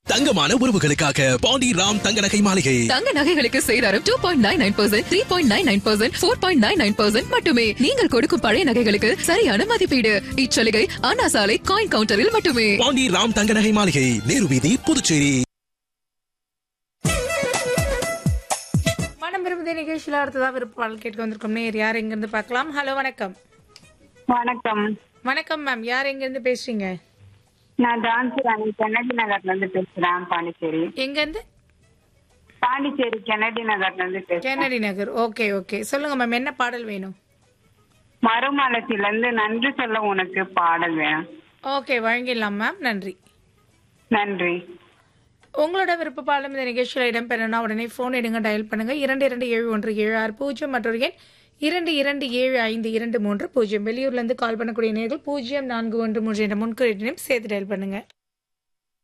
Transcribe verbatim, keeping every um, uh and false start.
தங்கமான உறவுகளுக்காக பாண்டி ராம் தங்க நகை மாளிகை. தங்க நகைகளுக்கு சேதாரம் two point nine nine percent, three point nine nine percent, four point nine nine percent மட்டுமே. நீங்கள் கொடுக்கும் பழைய நகைகளுக்கு சரியான மதிப்பீடு. இச்சலுகை அண்ணா சாலை காயின் கவுண்டரில் மட்டுமே. பாண்டி ராம் தங்க நகை மாளிகை, நேரு வீதி, புதுச்சேரி. மனம் விரும்புதே நிகழ்ச்சியில் அடுத்ததாக விருப்பம் கேட்க வந்திருக்கோம். நேர் யார் எங்கிருந்து பார்க்கலாம்? ஹலோ, வணக்கம். வணக்கம். வணக்கம் மேம், யார் எங்கிருந்து பேசுறீங்க? நான் ஜான்சி ராணி, கென்னடி நகர்ல இருந்து பேசுறேன். பாண்டிச்சேரி. எங்க இருந்து? பாண்டிச்சேரி கென்னடி நகர்ல இருந்து பேசுறேன். கென்னடி நகர். ஓகே ஓகே, சொல்லுங்க மேம், என்ன பாடல் வேணும்? மறுமலர்ச்சியில இருந்து நன்றி சொல்ல உனக்கு பாடல் வேணும். Okay, வழங்கிடலாம் ma'am. நன்றி. நன்றி. உங்களோட விருப்ப பாடலும் இந்த நிகழ்ச்சியில் இடம்பெறணும்னா உடனே போன் எடுங்க, டயல் பண்ணுங்க. இரண்டு இரண்டு ஏழு ஒன்று ஏழு ஆறு பூஜ்ஜியம், மற்றொரு எண் இரண்டு இரண்டு ஏழு ஐந்து இரண்டு மூன்று பூஜ்ஜியம். வெளியூர்ல இருந்து கால் பண்ணக்கூடிய நேர்கள் பூஜ்ஜியம் நான்கு ஒன்று மூன்று என்ற முன்குறியினையும் சேர்த்து டயல் பண்ணுங்க.